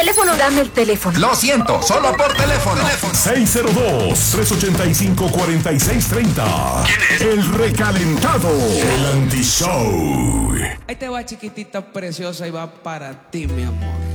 teléfono. Dame el teléfono. Lo siento, solo por teléfono. 602-385-4630. El recalentado. El anti-show. Ahí te va, chiquitita preciosa, y va para ti, mi amor.